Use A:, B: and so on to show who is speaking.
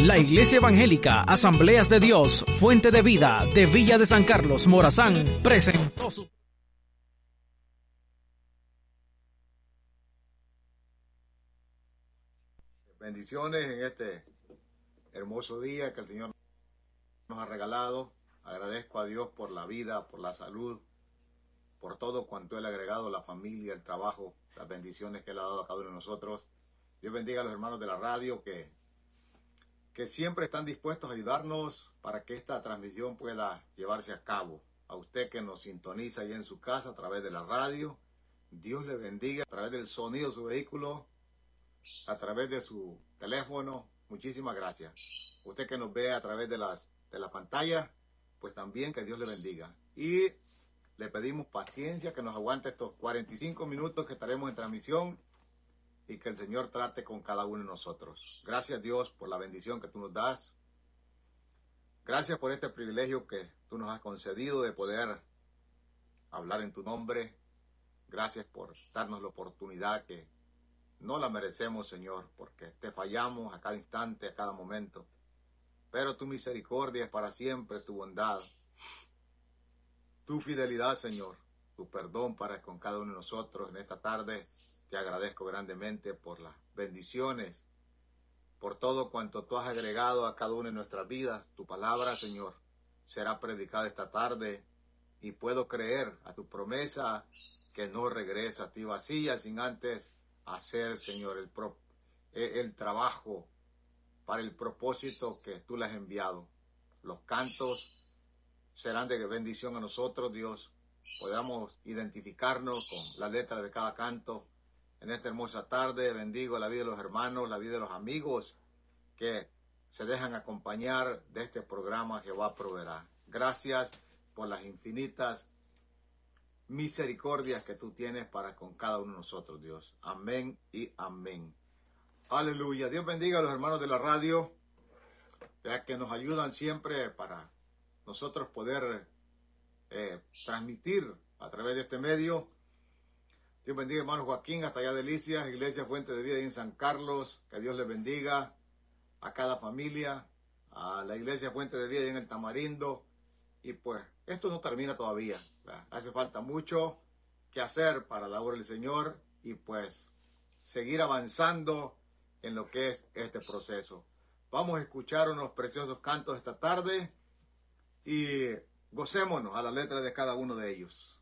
A: La Iglesia Evangélica Asambleas de Dios, Fuente de Vida, de Villa de San Carlos, Morazán, presentó su...
B: Bendiciones en este hermoso día que el Señor nos ha regalado. Agradezco a Dios por la vida, por la salud, por todo cuanto Él ha agregado, la familia, el trabajo, las bendiciones que Él ha dado a cada uno de nosotros. Dios bendiga a los hermanos de la radio que siempre están dispuestos a ayudarnos para que esta transmisión pueda llevarse a cabo. A usted que nos sintoniza ahí en su casa a través de la radio, Dios le bendiga a través del sonido de su vehículo, a través de su teléfono. Muchísimas gracias. Usted que nos ve a través de la pantalla, pues también que Dios le bendiga. Y le pedimos paciencia, que nos aguante estos 45 minutos que estaremos en transmisión y que el Señor trate con cada uno de nosotros. Gracias, Dios, por la bendición que tú nos das. Gracias por este privilegio que tú nos has concedido de poder hablar en tu nombre. Gracias por darnos la oportunidad que no la merecemos, Señor, porque te fallamos a cada instante, a cada momento. Pero tu misericordia es para siempre, tu bondad, tu fidelidad, Señor, tu perdón para con cada uno de nosotros en esta tarde. Te agradezco grandemente por las bendiciones, por todo cuanto tú has agregado a cada una de nuestras vidas. Tu palabra, Señor, será predicada esta tarde y puedo creer a tu promesa que no regresa a ti vacía sin antes hacer, Señor, el trabajo para el propósito que tú le has enviado. Los cantos serán de bendición a nosotros, Dios. Podamos identificarnos con la letra de cada canto. En esta hermosa tarde bendigo la vida de los hermanos, la vida de los amigos que se dejan acompañar de este programa. Jehová proveerá. Gracias por las infinitas misericordias que tú tienes para con cada uno de nosotros, Dios. Amén y amén. Aleluya. Dios bendiga a los hermanos de la radio, ya que nos ayudan siempre para nosotros poder transmitir a través de este medio. Dios bendiga, hermano Joaquín, hasta allá Delicias, Iglesia Fuente de Vida en San Carlos. Que Dios les bendiga a cada familia, a la Iglesia Fuente de Vida en el Tamarindo. Y pues, esto no termina todavía, ¿verdad? Hace falta mucho que hacer para la obra del Señor y pues seguir avanzando en lo que es este proceso. Vamos a escuchar unos preciosos cantos esta tarde y gocémonos a la letra de cada uno de ellos.